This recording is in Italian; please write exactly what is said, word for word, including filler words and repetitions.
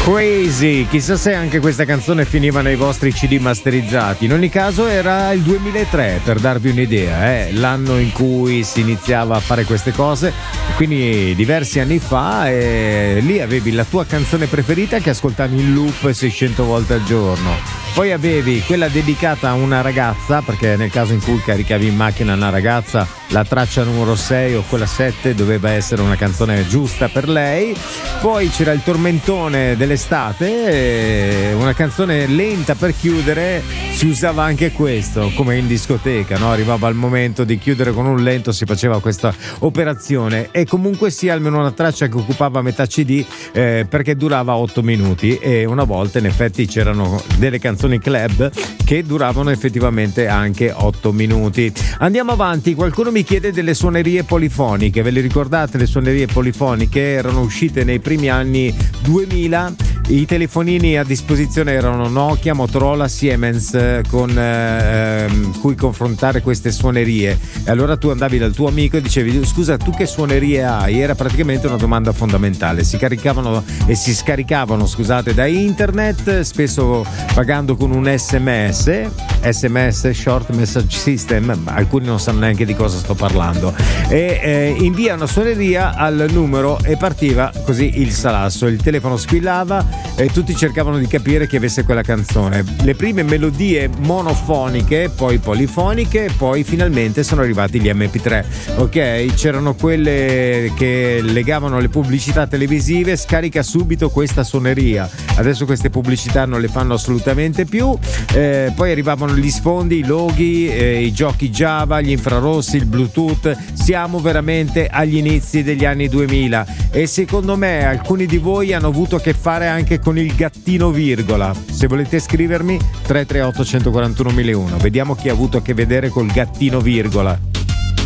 Crazy, chissà se anche questa canzone finiva nei vostri C D masterizzati. In ogni caso era il duemilatré, per darvi un'idea, eh? L'anno in cui si iniziava a fare queste cose, quindi diversi anni fa, e lì avevi la tua canzone preferita che ascoltavi in loop seicento volte al giorno. Poi avevi quella dedicata a una ragazza, perché nel caso in cui caricavi in macchina una ragazza, la traccia numero sei o quella sette doveva essere una canzone giusta per lei. Poi c'era il tormentone dell'estate, una canzone lenta per chiudere. Si usava anche questo, come in discoteca, no? Arrivava il momento di chiudere con un lento, si faceva questa operazione, e comunque sia almeno una traccia che occupava metà C D, eh, perché durava otto minuti, e una volta in effetti c'erano delle canzoni club che duravano effettivamente anche otto minuti. Andiamo avanti, qualcuno mi chiede delle suonerie polifoniche, ve le ricordate le suonerie polifoniche? Erano uscite nei primi anni duemila, i telefonini a disposizione erano Nokia, Motorola, Siemens, con eh, cui confrontare queste suonerie, e allora tu andavi dal tuo amico e dicevi: scusa, tu che suonerie hai? Era praticamente una domanda fondamentale. Si caricavano e si scaricavano, scusate, da internet, spesso pagando con un sms sms short message system, alcuni non sanno neanche di cosa sto parlando, e eh, invia una suoneria al numero e partiva così il salasso, il telefono squillava e tutti cercavano di capire chi avesse quella canzone. Le prime melodie monofoniche, poi polifoniche, poi finalmente sono arrivati gli emme pi tre, ok? C'erano quelle che legavano le pubblicità televisive: scarica subito questa suoneria. Adesso queste pubblicità non le fanno assolutamente più. Eh, poi arrivavano gli sfondi, i loghi, eh, i giochi Java, gli infrarossi, il Bluetooth. Siamo veramente agli inizi degli anni duemila, e secondo me alcuni di voi hanno avuto a che fare anche con il gattino virgola. Se volete scrivermi, tre tre otto uno quattro uno uno uno. Vediamo chi ha avuto a che vedere col gattino virgola.